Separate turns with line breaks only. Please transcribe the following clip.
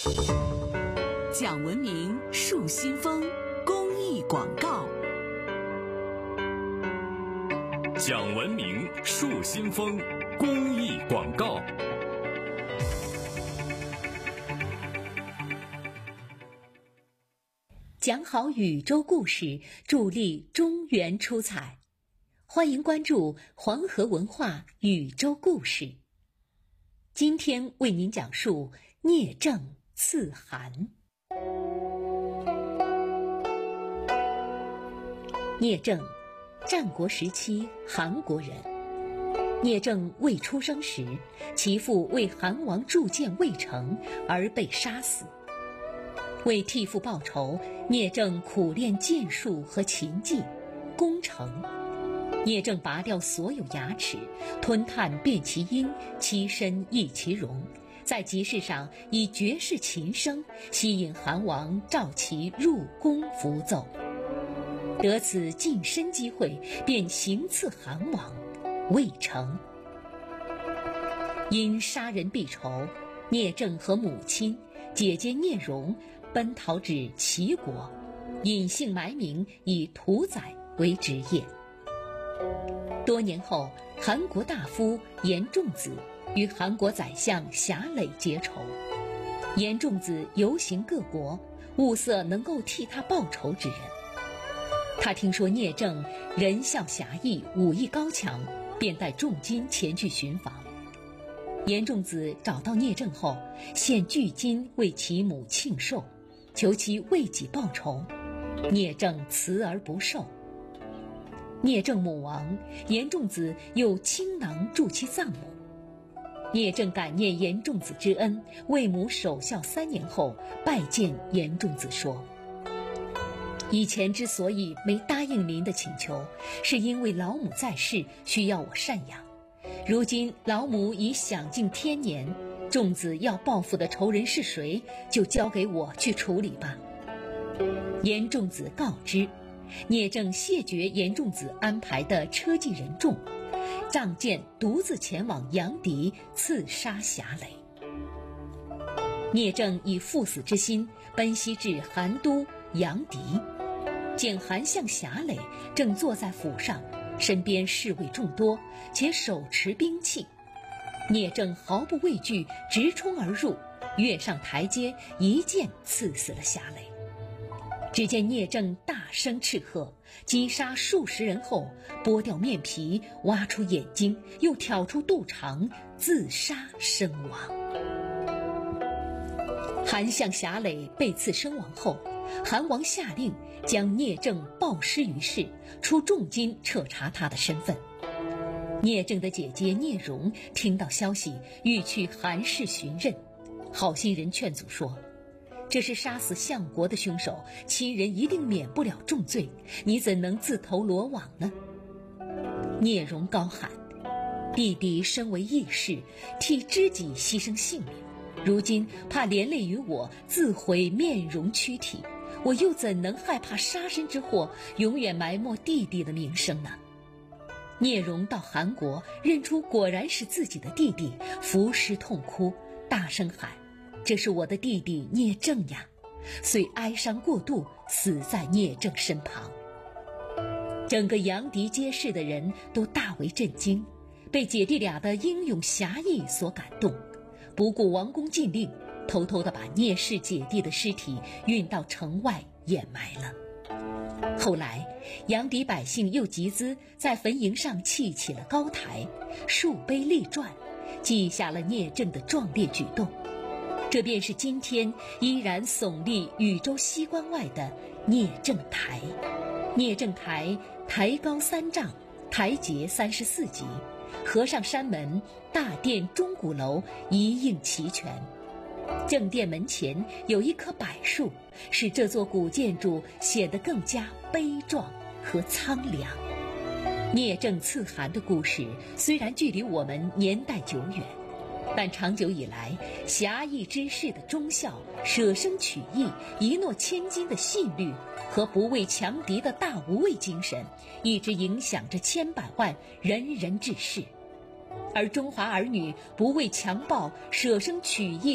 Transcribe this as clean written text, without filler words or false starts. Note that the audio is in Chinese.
讲文明树新风公益广告。
讲文明树新风公益广告。
讲好宇宙故事，助力中原出彩。欢迎关注黄河文化宇宙故事。今天为您讲述聂政刺韩。聂政，战国时期韩国人。聂政未出生时，其父为韩王铸剑未成而被杀死。为替父报仇，聂政苦练剑术和琴技，功成。聂政拔掉所有牙齿，吞炭辨其音，其身异其容，在集市上以绝世琴声吸引韩王召其入宫服奏。得此晋升机会，便行刺韩王，未成。因杀人避仇，聂政和母亲姐姐聂荣奔逃至齐国，隐姓埋名，以屠宰为职业。多年后，韩国大夫严仲子与韩国宰相侠累结仇。严仲子游行各国，物色能够替他报仇之人。他听说聂政仁孝侠义，武艺高强，便带重金前去寻访。严仲子找到聂政后，献巨金为其母庆寿，求其为己报仇。聂政辞而不受。聂政母亡，严仲子又倾囊助其葬母。聂政感念严仲子之恩，为母守孝3年后，拜见严仲子说：以前之所以没答应您的请求，是因为老母在世，需要我赡养。如今老母已享尽天年，仲子要报复的仇人是谁，就交给我去处理吧。严仲子告知，聂政谢绝严仲子安排的车骑人众，仗剑独自前往阳翟刺杀侠累。聂政以赴死之心奔袭至韩都阳翟，见韩相侠累正坐在府上，身边侍卫众多，且手持兵器。聂政毫不畏惧，直冲而入，跃上台阶，一剑刺死了侠累。只见聂政大声斥喝，击杀数十人后，剥掉面皮，挖出眼睛，又挑出肚肠，自杀身亡。韩相侠累被刺身亡后，韩王下令将聂政暴尸于市，出重金彻查他的身份。聂政的姐姐聂荣听到消息，欲去韩氏寻认。好心人劝阻说：这是杀死相国的凶手，亲人一定免不了重罪，你怎能自投罗网呢？聂荣高喊：弟弟身为义士，替知己牺牲性命，如今怕连累于我，自毁面容躯体，我又怎能害怕杀身之祸，永远埋没弟弟的名声呢？聂荣到韩国，认出果然是自己的弟弟，伏尸痛哭，大声喊：这是我的弟弟聂政呀！遂哀伤过度，死在聂政身旁。整个阳翟街市的人都大为震惊，被姐弟俩的英勇侠义所感动，不顾王公禁令，偷偷地把聂氏姐弟的尸体运到城外掩埋了。后来阳翟百姓又集资在坟茔上砌起了高台，树碑立传，记下了聂政的壮烈举动。这便是今天依然耸立禹州西关外的聂政台。聂政台台高3丈，台阶34级，和尚山门、大殿、钟鼓楼一应齐全。正殿门前有一棵柏树，使这座古建筑显得更加悲壮和苍凉。聂政刺韩的故事虽然距离我们年代久远，但长久以来，侠义之士的忠孝、舍生取义、一诺千金的信律和不畏强敌的大无畏精神，一直影响着千百万仁人志士。而中华儿女不畏强暴、舍生取义